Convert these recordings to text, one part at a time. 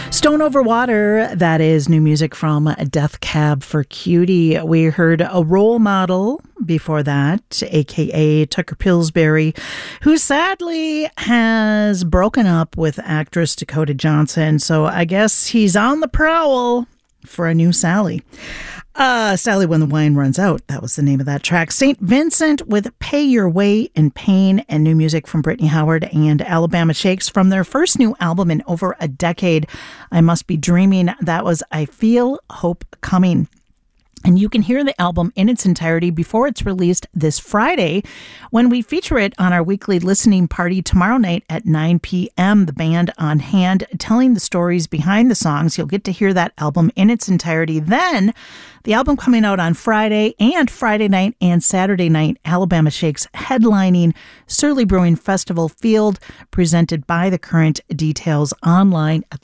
Stone Over Water, that is new music from Death Cab for Cutie. We heard A Role Model before that, aka Tucker Pillsbury, who sadly has broken up with actress Dakota Johnson. So I guess he's on the prowl for a new Sally. Sally When the Wine Runs Out. That was the name of that track. St. Vincent with Pay Your Way in Pain, and new music from Brittany Howard and Alabama Shakes from their first new album in over a decade, I Must Be Dreaming. That was I Feel Hope Coming. And you can hear the album in its entirety before it's released this Friday when we feature it on our weekly listening party tomorrow night at 9 p.m. The band on hand telling the stories behind the songs. You'll get to hear that album in its entirety. Then the album coming out on Friday night and Saturday night, Alabama Shakes headlining Surly Brewing Festival Field, presented by The Current. Details online at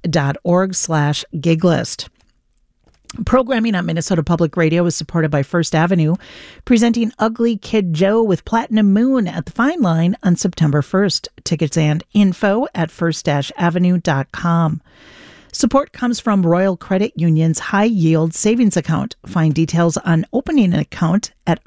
thecurrent.org/giglist. Programming on Minnesota Public Radio is supported by First Avenue, presenting Ugly Kid Joe with Platinum Moon at the Fine Line on September 1st. Tickets and info at first-avenue.com. Support comes from Royal Credit Union's High Yield Savings Account. Find details on opening an account at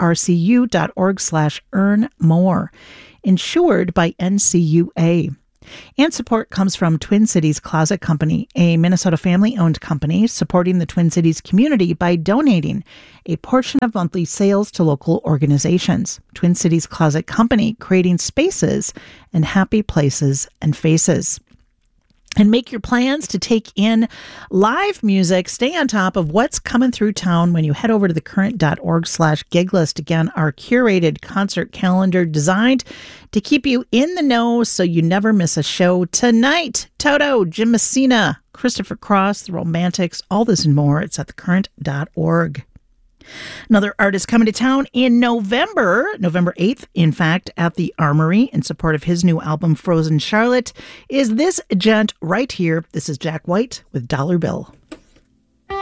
rcu.org/earnmore. Insured by NCUA. And support comes from Twin Cities Closet Company, a Minnesota family-owned company supporting the Twin Cities community by donating a portion of monthly sales to local organizations. Twin Cities Closet Company, creating spaces and happy places and faces. And make your plans to take in live music. Stay on top of what's coming through town when you head over to thecurrent.org/giglist. Again, our curated concert calendar designed to keep you in the know so you never miss a show. Tonight, Toto, Jim Messina, Christopher Cross, The Romantics, all this and more. It's at thecurrent.org. Another artist coming to town in November 8th, in fact, at the Armory in support of his new album, Frozen Charlotte, is this gent right here. This is Jack White with Dollar Bill.